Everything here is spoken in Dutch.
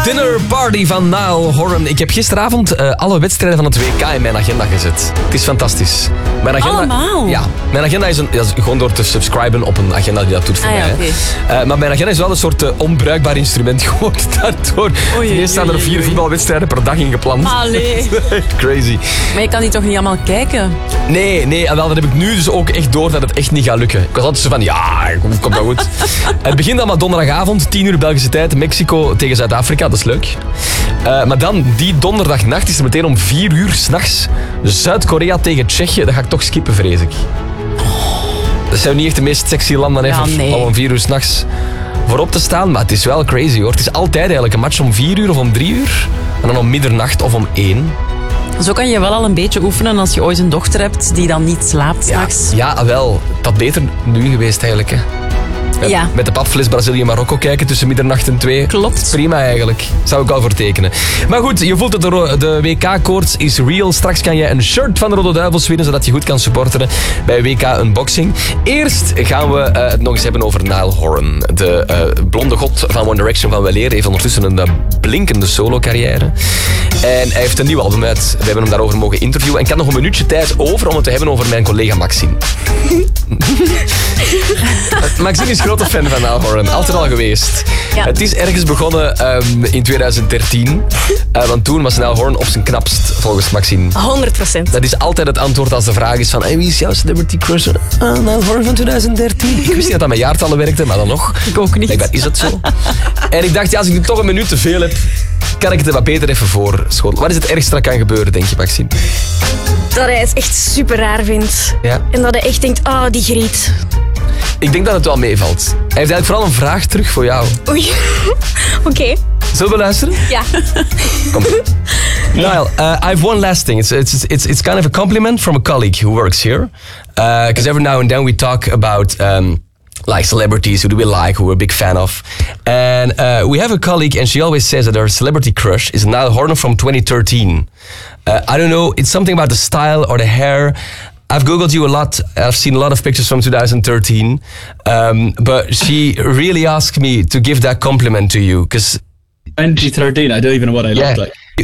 Dinner Party van Niall Horan. Ik heb gisteravond alle wedstrijden van het WK in mijn agenda gezet. Het is fantastisch. Mijn agenda, allemaal? Ja, mijn agenda is gewoon door te subscriben op een agenda die dat doet voor mij. Okay. Maar mijn agenda is wel een soort onbruikbaar instrument geworden daardoor. Eerst staan er 4 voetbalwedstrijden per dag in gepland. Allee. Crazy. Maar je kan die toch niet allemaal kijken? Nee, wel, dat heb ik nu dus ook echt door dat het echt niet gaat lukken. Ik was altijd zo van, komt dat goed. Het begint allemaal donderdagavond, 10 uur Belgische tijd, Mexico tegen Zuid-Afrika, dat is leuk. Maar dan, die donderdagnacht is er meteen om 4 uur 's nachts Zuid-Korea tegen Tsjechië. Dat ga ik toch skippen, vrees ik. Dat zijn niet echt de meest sexy landen even om 4 uur 's nachts voorop te staan, maar het is wel crazy hoor. Het is altijd eigenlijk een match om 4 uur of om 3 uur en dan om middernacht of om 1. Zo kan je wel al een beetje oefenen als je ooit een dochter hebt die dan niet slaapt s'nachts. Ja, wel. Dat beter nu geweest eigenlijk, hè. Ja. Met de papfles Brazilië-Marokko kijken tussen middernacht en 2. Klopt. Prima eigenlijk. Zou ik al voor tekenen. Maar goed, je voelt het, de WK-koorts is real. Straks kan je een shirt van de Rode Duivels winnen, zodat je goed kan supporteren bij WK Unboxing. Eerst gaan we het nog eens hebben over Niall Horan. De blonde god van One Direction van weleer heeft ondertussen een blinkende solo-carrière. En hij heeft een nieuw album uit. We hebben hem daarover mogen interviewen. En ik had nog een minuutje tijd over om het te hebben over mijn collega Maxime. Maxime is grote fan van Niall Horan. Altijd al geweest. Ja. Het is ergens begonnen in 2013. Want toen was Niall Horan op zijn knapst, volgens Maxime. 100%. Dat is altijd het antwoord als de vraag is van wie is jouw celebrity crush? Niall Horan van 2013. Ik wist niet dat dat met jaartallen werkte, maar dan nog. Ik ook niet. Blijkbaar is dat zo. En ik dacht, als ik nu toch een minuut te veel heb, kan ik het er wat beter even voor schoten. Wat is het ergste dat kan gebeuren, denk je, Maxime? Dat hij het echt super raar vindt. Ja. En dat hij echt denkt, die griet. Ik denk dat het wel meevalt. Hij heeft eigenlijk vooral een vraag terug voor jou. Oei. Oké. Zullen we luisteren? Ja. Kom. Niall, I have one last thing. It's kind of a compliment from a colleague who works here. Because every now and then we talk about like celebrities who do we like, who we're a big fan of. And we have a colleague and she always says that her celebrity crush is Niall Horan from 2013. I don't know, it's something about the style or the hair. I've Googled you a lot. I've seen a lot of pictures from 2013. But she really asked me to give that compliment to you. Because 2013, I don't even know what I looked like.